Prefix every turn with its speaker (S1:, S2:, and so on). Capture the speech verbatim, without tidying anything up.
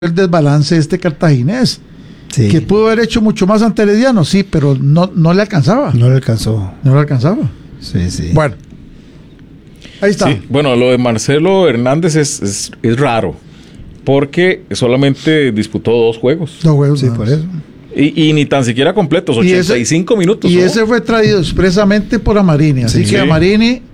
S1: el desbalance de este cartaginés,
S2: Sí.
S1: que pudo haber hecho mucho más ante Herediano, sí, pero no, no le alcanzaba.
S2: No le alcanzó.
S1: No le alcanzaba.
S2: Sí, sí.
S1: Bueno, ahí está.
S3: Sí, bueno, lo de Marcelo Hernández es, es, es raro, porque solamente disputó dos juegos.
S1: No, güey,
S2: Sí,
S1: no.
S2: por eso.
S3: Y, y ni tan siquiera completos,
S1: Y
S3: ochenta y cinco
S1: ese-
S3: minutos.
S1: Y
S3: ¿no?
S1: ese fue traído expresamente por Amarini. Así
S2: Sí.
S1: que
S3: Sí.
S1: Amarini